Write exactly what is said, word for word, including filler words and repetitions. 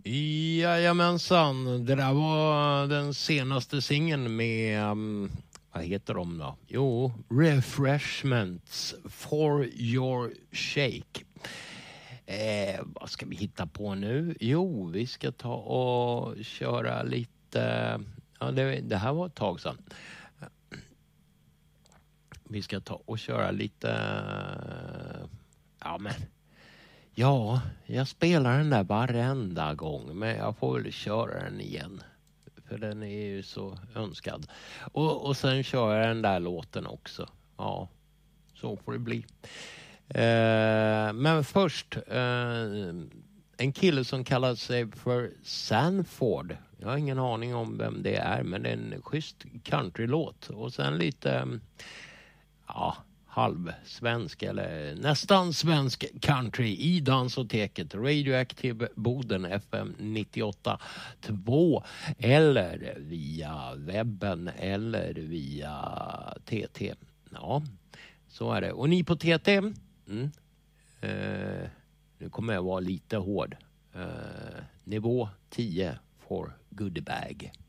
Jajamensan, det där var den senaste singeln med, um, vad heter de då? Jo, Refreshments for your shake. Eh, vad ska vi hitta på nu? Jo, vi ska ta och köra lite, ja det, det här var ett tag sedan. Vi ska ta och köra lite, ja men, ja, jag spelar den där varenda gång, men jag får väl köra den igen. För den är ju så önskad. Och, och sen kör jag den där låten också. Ja, så får det bli. Eh, men först, eh, en kille som kallar sig för Sanford. Jag har ingen aning om vem det är, men det är en schysst countrylåt. Och sen lite, ja, halvsvensk eller nästan svensk country i Dansoteket, Radioactive Boden F M nittioåtta två eller via webben eller via T T. Ja, så är det. Och ni på T T, mm, eh, nu kommer jag vara lite hård. Eh, nivå tio for Goodiebag.